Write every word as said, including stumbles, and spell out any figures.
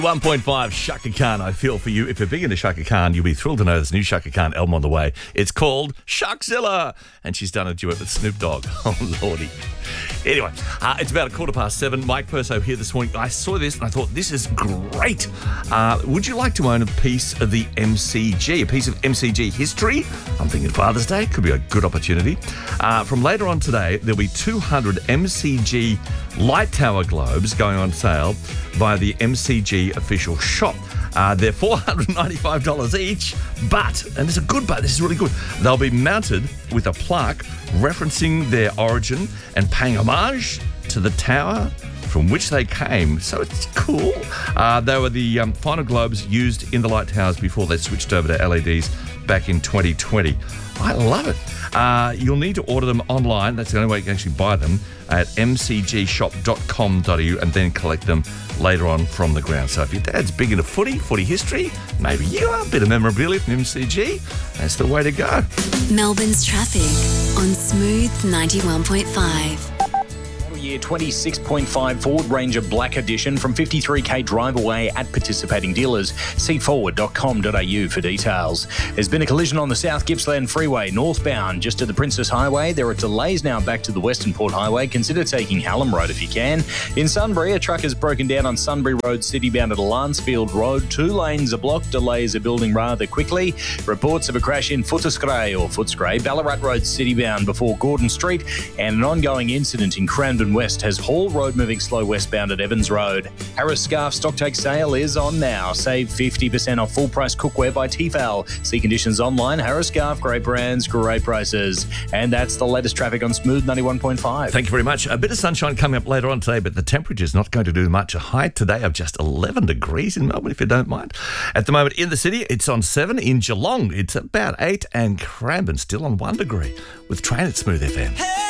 one point five Shaka Khan, I feel for you. If you're big into Shaka Khan, you'll be thrilled to know there's a new Shaka Khan album on the way. It's called Shakzilla, and she's done a duet with Snoop Dogg. Oh, lordy. Anyway, uh, it's about a quarter past seven. Mike Perso here this morning. I saw this and I thought, this is great. Uh, would you like to own a piece of the M C G, a piece of M C G history? I'm thinking Father's Day could be a good opportunity. Uh, from later on today, there'll be two hundred M C G light tower globes going on sale via the M C G official shop. Uh, they're four hundred ninety-five dollars each, but, and it's a good but, this is really good, they'll be mounted with a plaque referencing their origin and paying homage to the tower from which they came. So it's cool. Uh, they were the um, final globes used in the light towers before they switched over to L E Ds back in twenty twenty. I love it. Uh, you'll need to order them online. That's the only way you can actually buy them at m c g shop dot com dot a u and then collect them later on from the ground. So if your dad's big into footy, footy history, maybe you are a bit of memorabilia from M C G. That's the way to go. Melbourne's traffic on Smooth ninety-one point five. Year twenty-six point five Ford Ranger Black Edition from fifty-three K drive away at participating dealers. see forward dot com dot a u for details. There's been a collision on the South Gippsland Freeway northbound just to the Princess Highway. There are delays now back to the Western Port Highway. Consider taking Hallam Road if you can. In Sunbury, a truck has broken down on Sunbury Road citybound at Lansfield Road. Two lanes are blocked. Delays are building rather quickly. Reports of a crash in Footscray or Footscray, Ballarat Road citybound before Gordon Street, and an ongoing incident in Cramden West has Hall Road moving slow westbound at Evans Road. Harris Scarf stocktake sale is on now. Save fifty percent off full price cookware by Tefal. See conditions online. Harris Scarf, great brands, great prices. And that's the latest traffic on Smooth ninety-one point five. Thank you very much. A bit of sunshine coming up later on today, but the temperature's not going to do much. A high today of just eleven degrees in Melbourne, if you don't mind. At the moment in the city, it's on seven. In Geelong, it's about eight. And Cranbourne still on one degree with Train at Smooth F M. Hey!